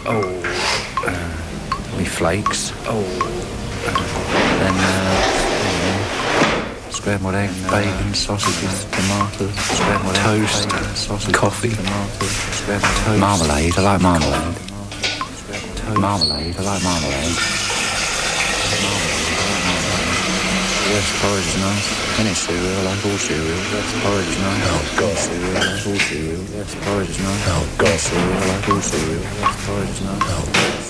Me flakes. Then scrambled egg, bacon, sausages, tomatoes, scrambled toast, egg, bacon, sausages, coffee, tomatoes, scrambled toast, marmalade. I like marmalade. Marmalade. I like marmalade. Yes, porridge is nice. Any cereal, I like all cereal. Yes, porridge is nice. Oh, God. Cereal, I like all cereal. Yes, porridge is nice. Oh, God. Cereal, I like all cereal. Yes, porridge is nice. Oh, God.